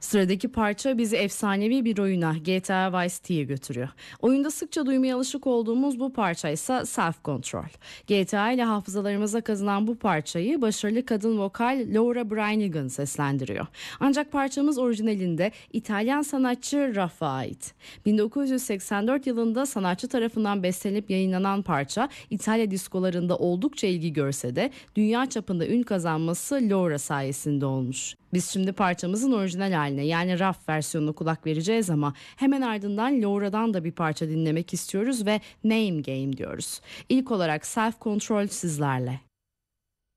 Sıradaki parça bizi efsanevi bir oyuna, GTA Vice City'ye götürüyor. Oyunda sıkça duymaya alışık olduğumuz bu parça ise Self Control. GTA ile hafızalarımıza kazınan bu parçayı başarılı kadın vokal Laura Branigan seslendiriyor. Ancak parçamız orijinalinde İtalyan sanatçı Raff'a ait. 1984 yılında sanatçı tarafından bestelenip yayınlanan parça İtalya diskolarında oldukça ilgi görse de dünya çapında ün kazanması Laura sayesinde olmuş. Biz şimdi parçamızın orijinal haline, yani Raff versiyonuna kulak vereceğiz ama hemen ardından Laura'dan da bir parça dinlemek istiyoruz ve Name Game diyoruz. İlk olarak Self Control sizlerle.